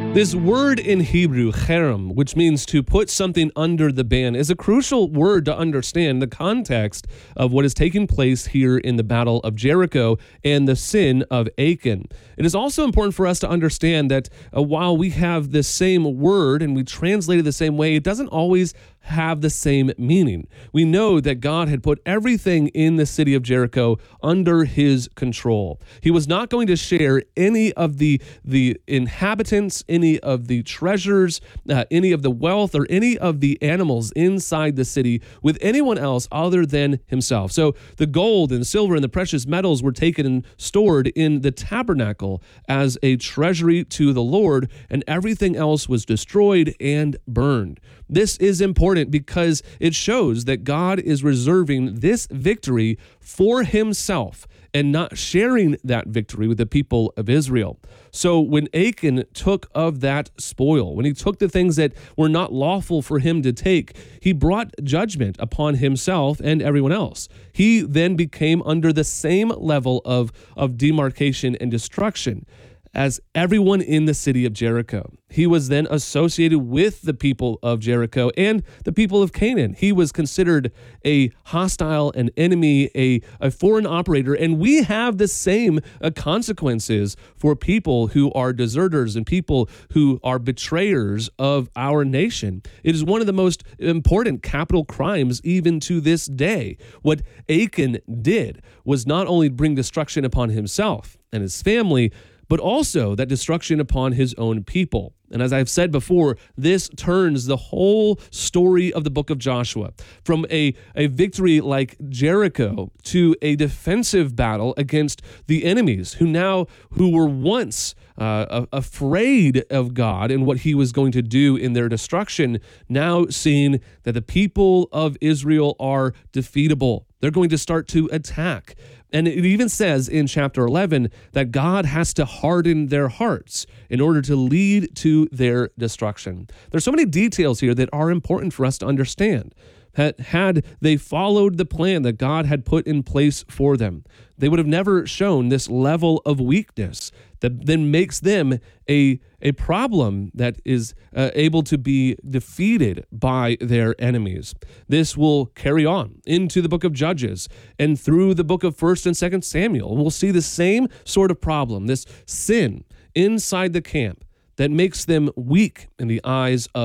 This word in Hebrew, cherem, which means to put something under the ban, is a crucial word to understand the context of what is taking place here in the Battle of Jericho and the sin of Achan. It is also important for us to understand that while we have the same word and we translate it the same way, it doesn't always have the same meaning. We know that God had put everything in the city of Jericho under his control. He was not going to share any of the inhabitants, any of the treasures, any of the wealth, or any of the animals inside the city with anyone else other than himself. So the gold and silver and the precious metals were taken and stored in the tabernacle as a treasury to the Lord, and everything else was destroyed and burned. This is important because it shows that God is reserving this victory for himself and not sharing that victory with the people of Israel. So when Achan took of that spoil, when he took the things that were not lawful for him to take, he brought judgment upon himself and everyone else. He then became under the same level of demarcation and destruction as everyone in the city of Jericho. He was then associated with the people of Jericho and the people of Canaan. He was considered a hostile, an enemy, a foreign operator, and we have the same consequences for people who are deserters and people who are betrayers of our nation. It is one of the most important capital crimes even to this day. What Achan did was not only bring destruction upon himself and his family, but also that destruction upon his own people. And as I've said before, this turns the whole story of the book of Joshua from a victory like Jericho to a defensive battle against the enemies who were once afraid of God and what he was going to do in their destruction, now seeing that the people of Israel are defeatable. They're going to start to attack. And it even says in chapter 11 that God has to harden their hearts in order to lead to their destruction. There's so many details here that are important for us to understand. Had they followed the plan that God had put in place for them, they would have never shown this level of weakness that then makes them a problem that is able to be defeated by their enemies. This will carry on into the book of Judges and through the book of 1st and 2nd Samuel. We'll see the same sort of problem, this sin inside the camp that makes them weak in the eyes of